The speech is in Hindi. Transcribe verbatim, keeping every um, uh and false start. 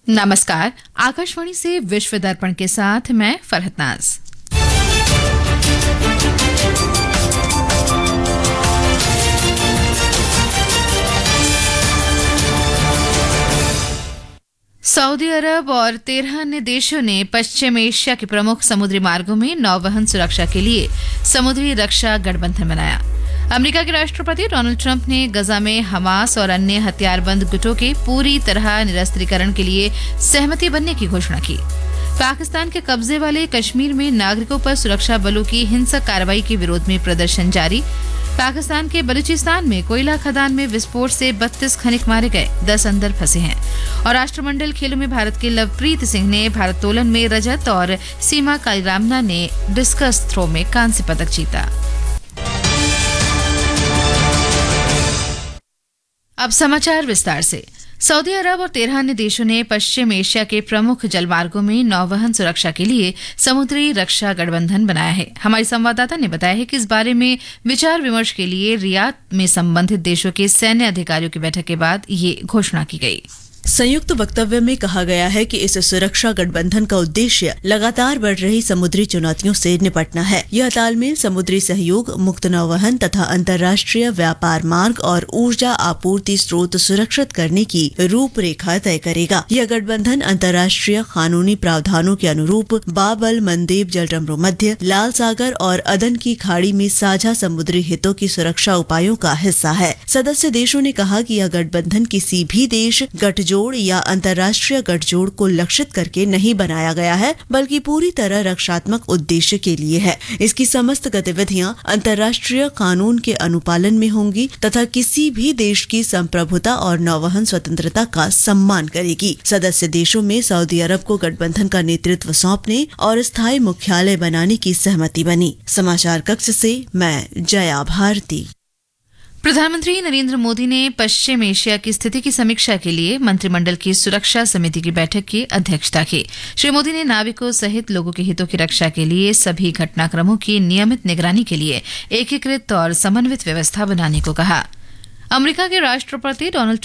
नमस्कार, आकाशवाणी से विश्व दर्पण के साथ मैं फरहत नाज। सऊदी अरब और तेरह अन्य देशों ने पश्चिम एशिया के प्रमुख समुद्री मार्गों में नौवहन सुरक्षा के लिए समुद्री रक्षा गठबंधन बनाया। अमेरिका के राष्ट्रपति डोनाल्ड ट्रंप ने गजा में हमास और अन्य हथियारबंद गुटों के पूरी तरह निरस्त्रीकरण के लिए सहमति बनने की घोषणा की। पाकिस्तान के कब्जे वाले कश्मीर में नागरिकों पर सुरक्षा बलों की हिंसक कार्रवाई के विरोध में प्रदर्शन जारी। पाकिस्तान के बलूचिस्तान में कोयला खदान में विस्फोट से बत्तीस खनिक मारे गए, दस अंदर फंसे हैं। और राष्ट्रमंडल खेलों में भारत के लवप्रीत सिंह ने भारोत्तोलन में रजत और सीमा कालीरामना ने डिस्कस थ्रो में कांस्य पदक जीता। अब समाचार विस्तार से। सऊदी अरब और तेरह अन्य देशों ने पश्चिम एशिया के प्रमुख जलमार्गों में नौवहन सुरक्षा के लिए समुद्री रक्षा गठबंधन बनाया है। हमारी संवाददाता ने बताया है कि इस बारे में विचार विमर्श के लिए रियाद में संबंधित देशों के सैन्य अधिकारियों की बैठक के बाद ये घोषणा की गई। संयुक्त वक्तव्य में कहा गया है कि इस सुरक्षा गठबंधन का उद्देश्य लगातार बढ़ रही समुद्री चुनौतियों से निपटना है। यह तालमेल समुद्री सहयोग, मुक्त नौवहन तथा अंतर्राष्ट्रीय व्यापार मार्ग और ऊर्जा आपूर्ति स्रोत सुरक्षित करने की रूपरेखा तय करेगा। यह गठबंधन अंतर्राष्ट्रीय कानूनी प्रावधानों के अनुरूप बाबल मंदेब जलरम्रो मध्य, लाल सागर और अदन की खाड़ी में साझा समुद्री हितों की सुरक्षा उपायों का हिस्सा है। सदस्य देशों ने कहा कि यह गठबंधन किसी भी देश गठजोड़ या अंतर्राष्ट्रीय गठजोड़ को लक्षित करके नहीं बनाया गया है, बल्कि पूरी तरह रक्षात्मक उद्देश्य के लिए है। इसकी समस्त गतिविधियां अंतर्राष्ट्रीय कानून के अनुपालन में होंगी तथा किसी भी देश की संप्रभुता और नौवहन स्वतंत्रता का सम्मान करेगी। सदस्य देशों में सऊदी अरब को गठबंधन का नेतृत्व सौंपने और स्थायी मुख्यालय बनाने की सहमति बनी। समाचार कक्ष से मैं जया भारती। प्रधानमंत्री नरेंद्र मोदी ने पश्चिम एशिया की स्थिति की समीक्षा के लिए मंत्रिमंडल की सुरक्षा समिति की बैठक की अध्यक्षता की। श्री मोदी ने नाविकों सहित लोगों के हितों की रक्षा के लिए सभी घटनाक्रमों की नियमित निगरानी के लिए एकीकृत और समन्वित व्यवस्था बनाने को कहा। अमेरिका के राष्ट्रपति डोनाल्ड